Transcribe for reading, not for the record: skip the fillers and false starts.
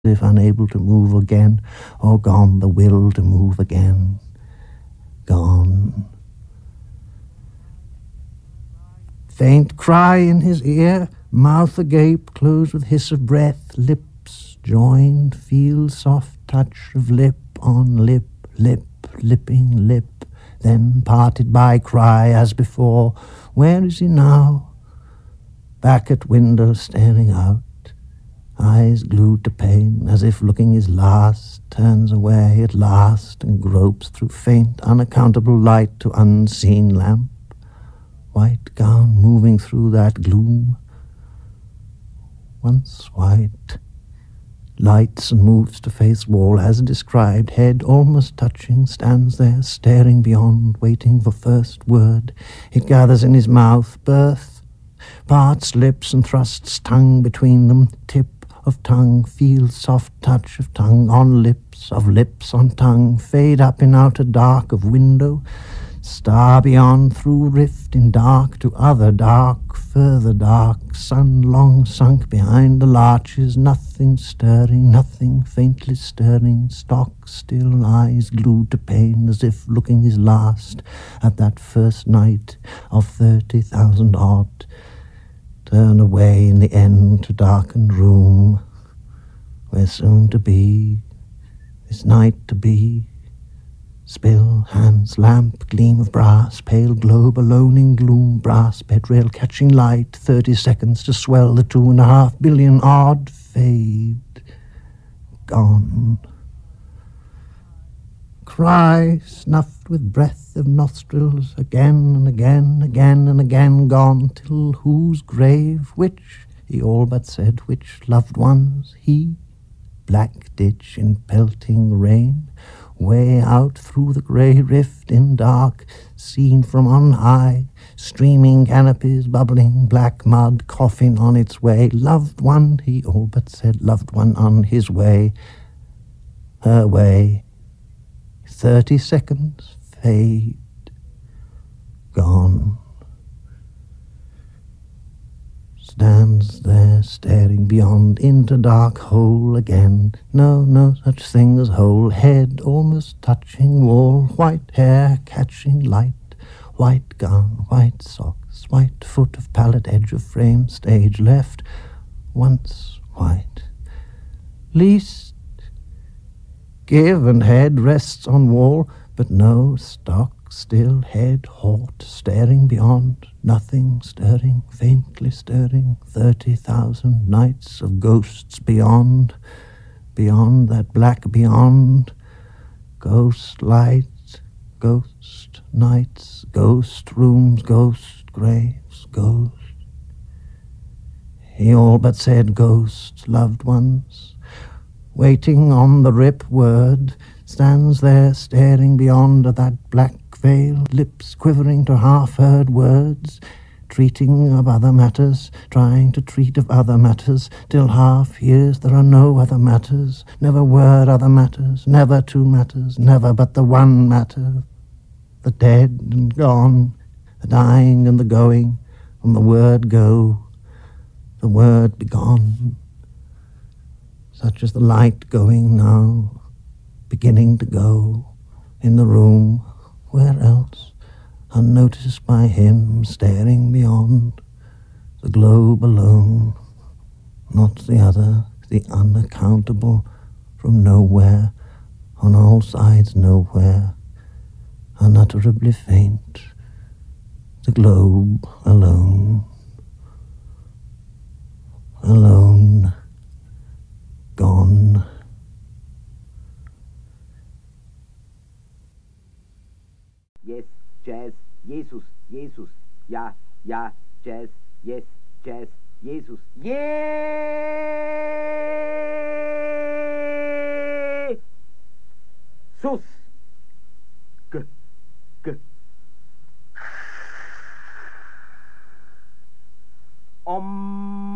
if unable to move again, or gone the will to move again. Gone. Faint cry in his ear, mouth agape, closed with hiss of breath, lips joined, feel soft touch of lip on lip, lip, lipping lip, then parted by cry as before. Where is he now? Back at window staring out, eyes glued to pane, as if looking his last, turns away at last and gropes through faint, unaccountable light to unseen lamp. White gown moving through that gloom, once white, lights and moves to face wall as described, head almost touching, stands there staring beyond, waiting for first word. It gathers in his mouth, birth, parts lips and thrusts tongue between them, tip of tongue, feels soft touch of tongue on lips, of lips on tongue, fade up in outer dark of window, star beyond, through rift in dark to other dark, further dark, sun long sunk behind the larches, nothing stirring, nothing faintly stirring, stock still, eyes glued to pane, as if looking his last at that first night of 30,000 odd. Turn away in the end to darkened room, where soon to be, this night to be. Spill, hands, lamp, gleam of brass, pale globe alone in gloom, brass bedrail catching light, 30 seconds to swell the 2.5 billion odd, fade, gone. Cry, snuffed with breath of nostrils, again and again, again and again, gone, till whose grave, which, he all but said, which loved ones, he, black ditch in pelting rain, way out through the grey rift in dark, seen from on high, streaming canopies, bubbling black mud, coffin on its way, loved one, he all but said, loved one on his way, her way, 30 seconds, fade, gone. Stands there staring beyond into dark hole again. No such thing as hole. Head almost touching wall. White hair catching light. White gown, white socks. White foot of pallet edge of frame. Stage left. Once white. Least give and head rests on wall. But no stock. Still head, halt, staring beyond, nothing stirring, faintly stirring, 30,000 nights of ghosts beyond, beyond that black beyond, ghost lights, ghost nights, ghost rooms, ghost graves, ghost. He all but said ghosts, loved ones, waiting on the rip word, stands there staring beyond that black veil, lips quivering to half-heard words, treating of other matters, trying to treat of other matters, till half hears there are no other matters, never were other matters, never two matters, never but the one matter, the dead and gone, the dying and the going, from the word go, the word be gone, such as the light going now, beginning to go, in the room, where else, unnoticed by him, staring beyond, the globe alone, not the other, the unaccountable, from nowhere, on all sides nowhere, unutterably faint, the globe alone, alone, gone. Yes, Jazz, Jesus, Jesus, ja, ja, Jazz, yes, Jazz, Jesus, Jesus, G, G, Om.